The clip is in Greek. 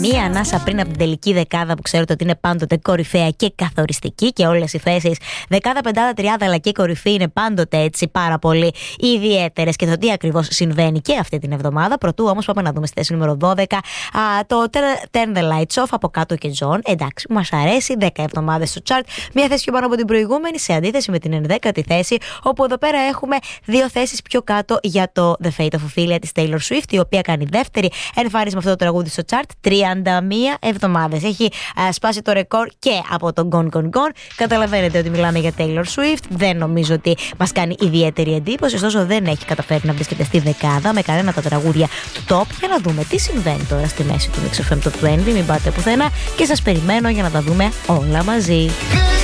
μία ανάσα πριν από την τελική δεκάδα που ξέρετε ότι είναι πάντοτε κορυφαία και καθοριστική και όλες οι θέσεις δεκάδα, πεντάδα, τριάδα αλλά και κορυφή είναι πάντοτε έτσι πάρα πολύ ιδιαίτερες και το τι ακριβώς συμβαίνει και αυτή την εβδομάδα. Πρωτού όμως πάμε να δούμε στη θέση νούμερο 12 το Turn the Lights Off από Κάτω και John. Εντάξει, μας αρέσει, 10 εβδομάδες στο chart, μία θέση πιο πάνω από την προηγούμενη σε αντίθεση με την 11η θέση, όπου εδώ πέρα έχουμε δύο θέσεις πιο κάτω για το The Fate of Ophelia της Taylor Swift, η οποία κάνει δεύτερη εμφάνιση με αυτό το τραγούδι στο chart 31 εβδομάδες. Έχει σπάσει το ρεκόρ και από το Gone Gone Gone. Καταλαβαίνετε ότι μιλάμε για Taylor Swift. Δεν νομίζω ότι μας κάνει ιδιαίτερη εντύπωση, ωστόσο δεν έχει καταφέρει να βρίσκεται στη δεκάδα με κανένα τα τραγούδια του top. Για να δούμε τι συμβαίνει τώρα στη μέση του Mix FM Top 20. Μην πάτε πουθενά και σας περιμένω για να τα δούμε όλα μαζί.